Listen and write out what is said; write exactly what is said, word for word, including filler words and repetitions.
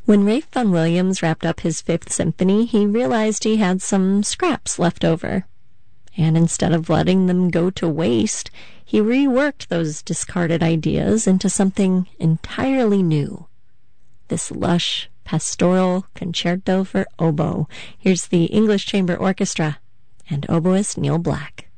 When Ralph Vaughan Williams wrapped up his Fifth Symphony, he realized he had some scraps left over. And instead of letting them go to waste, he reworked those discarded ideas into something entirely new. This lush, pastoral concerto for oboe. Here's the English Chamber Orchestra and oboist Neil Black.